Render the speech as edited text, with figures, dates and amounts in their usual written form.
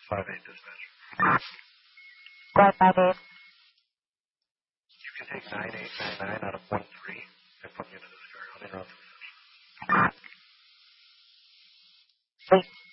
5-8 dispatch. 5-8. You can take 9899 out of 13 and put me into this car. I'll interrupt the session. Wait.